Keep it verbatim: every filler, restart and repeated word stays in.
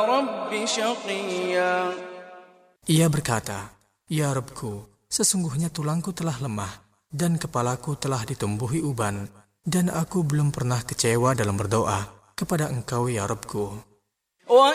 رب شقيا. Ia berkata, "Ya Rabbku, sesungguhnya tulangku telah lemah dan kepalaku telah ditumbuhi uban, dan aku belum pernah kecewa dalam berdoa kepada Engkau ya Rabbku."